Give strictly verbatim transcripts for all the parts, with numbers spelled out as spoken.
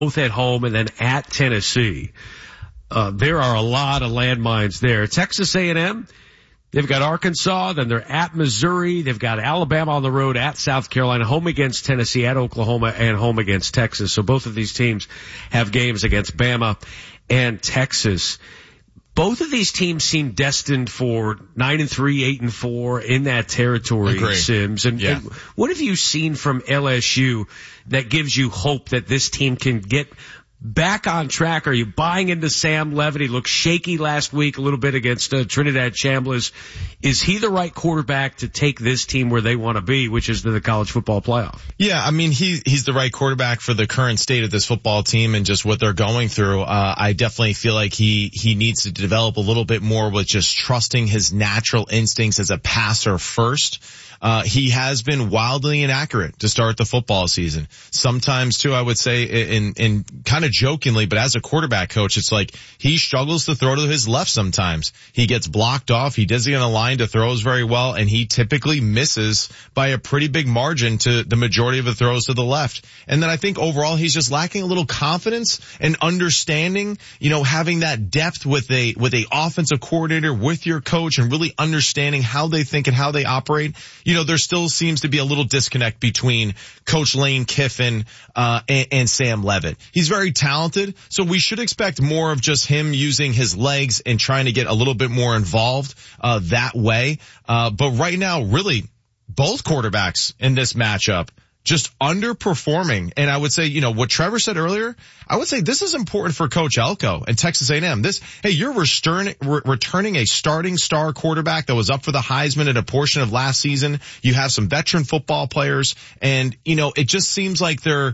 both at home and then at Tennessee. Uh, there are a lot of landmines there. Texas A and M, they've got Arkansas, then they're at Missouri, they've got Alabama on the road, at South Carolina, home against Tennessee, at Oklahoma, and home against Texas. So both of these teams have games against Bama and Texas. Both of these teams seem destined for nine and three, eight and four in that territory, Agreed. Sims. And, yeah. and what have you seen from L S U that gives you hope that this team can get back on track? Are you buying into Sam Levitt? He looked shaky last week a little bit against uh, Trinidad Chambliss. Is he the right quarterback to take this team where they want to be, which is to the college football playoff? Yeah, I mean, he he's the right quarterback for the current state of this football team and just what they're going through. Uh, I definitely feel like he, he needs to develop a little bit more with just trusting his natural instincts as a passer first. Uh, he has been wildly inaccurate to start the football season. Sometimes too, I would say in, in kind of jokingly, but as a quarterback coach, it's like he struggles to throw to his left sometimes. He gets blocked off. He doesn't get aligned to throws very well, and he typically misses by a pretty big margin to the majority of the throws to the left. And then I think overall he's just lacking a little confidence and understanding, you know, having that depth with a, with a offensive coordinator, with your coach, and really understanding how they think and how they operate. You know, there still seems to be a little disconnect between Coach Lane Kiffin, uh, and, and Sam Levitt. He's very talented, so we should expect more of just him using his legs and trying to get a little bit more involved, uh, that way. Uh, but right now, really, both quarterbacks in this matchup just underperforming. And I would say, you know, what Trevor said earlier, I would say this is important for Coach Elko and Texas A and M. This, hey, you're returning, re- returning a starting star quarterback that was up for the Heisman in a portion of last season. You have some veteran football players, and, you know, it just seems like they're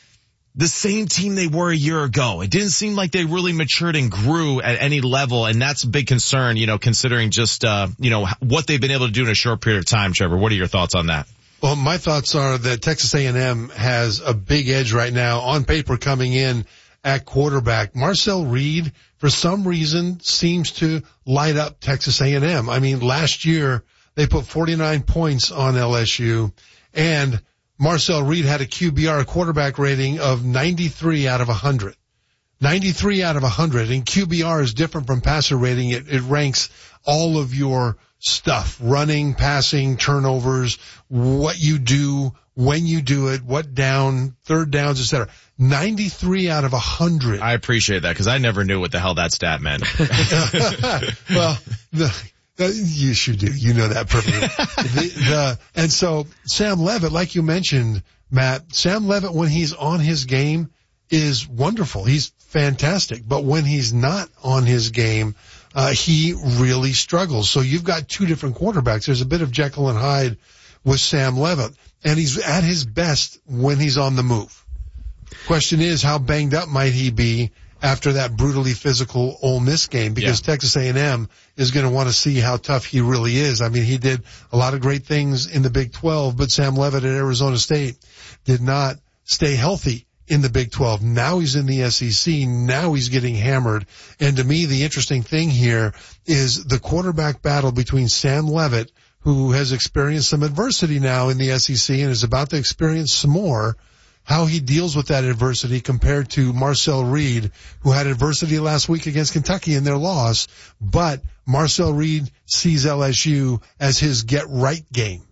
the same team they were a year ago. It didn't seem like they really matured and grew at any level, and that's a big concern, you know, considering just, uh, you know, what they've been able to do in a short period of time. Trevor, what are your thoughts on that? Well, my thoughts are that Texas A and M has a big edge right now on paper coming in at quarterback. Marcel Reed, for some reason, seems to light up Texas A and M. I mean, last year they put forty-nine points on L S U, and Marcel Reed had a Q B R, a quarterback rating of ninety-three out of one hundred. ninety-three out of one hundred, and Q B R is different from passer rating. It, it ranks all of your stuff, running, passing, turnovers, what you do, when you do it, what down, third downs, et cetera. ninety-three out of one hundred. I appreciate that because I never knew what the hell that stat meant. Well, the, the, you should do. You know that perfectly. the, the, and so Sam Levitt, like you mentioned, Matt, Sam Levitt, when he's on his game, is wonderful. He's fantastic. But when he's not on his game, Uh, he really struggles. So you've got two different quarterbacks. There's a bit of Jekyll and Hyde with Sam Levitt, and he's at his best when he's on the move. Question is, how banged up might he be after that brutally physical Ole Miss game? Because yeah. Texas A and M is going to want to see how tough he really is. I mean, he did a lot of great things in the Big twelve, but Sam Levitt at Arizona State did not stay healthy in the Big twelve. Now he's in the S E C. Now he's getting hammered. And to me, the interesting thing here is the quarterback battle between Sam Levitt, who has experienced some adversity now in the S E C and is about to experience some more, how he deals with that adversity compared to Marcel Reed, who had adversity last week against Kentucky in their loss. But Marcel Reed sees L S U as his get-right game.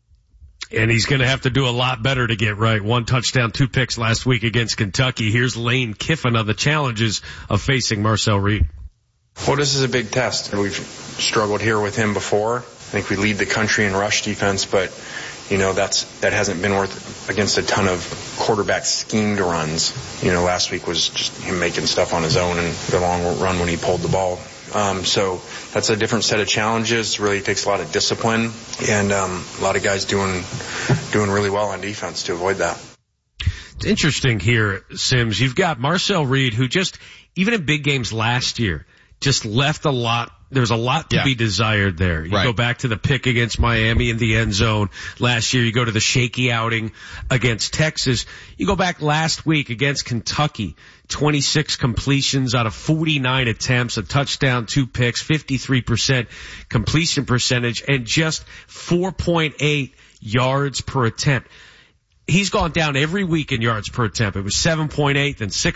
And he's going to have to do a lot better to get right. One touchdown, two picks last week against Kentucky. Here's Lane Kiffin on the challenges of facing Marcel Reed. Well, this is a big test. We've struggled here with him before. I think we lead the country in rush defense, but, you know, that's that hasn't been worth against a ton of quarterback schemed runs. You know, last week was just him making stuff on his own and the long run when he pulled the ball. Um, so that's a different set of challenges. Really takes a lot of discipline and um, a lot of guys doing doing really well on defense to avoid that. It's interesting here, Sims. You've got Marcel Reed, who just, even in big games last year, just left a lot. There's a lot to yeah. be desired there. You right. go back to the pick against Miami in the end zone last year. You go to the shaky outing against Texas. You go back last week against Kentucky, twenty-six completions out of forty-nine attempts, a touchdown, two picks, fifty-three percent completion percentage, and just four point eight yards per attempt. he's gone down every week in yards per attempt. It was seven point eight, then six